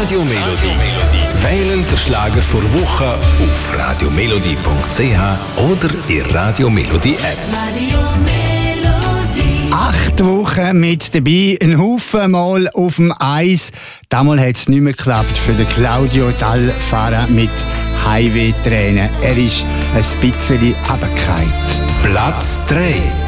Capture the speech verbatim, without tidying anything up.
Radio Melodie. Wählen den Schlager vor Woche auf radiomelodie punkt c h oder in Radio Melodie App. Radio Melodie. Acht Wochen mit dabei, ein Haufen Mal auf dem Eis. Damals hat es nicht mehr geklappt für den Claudio Dall'Fara mit Highway-Tränen. Er ist ein bisschen runtergefallen. Platz drei.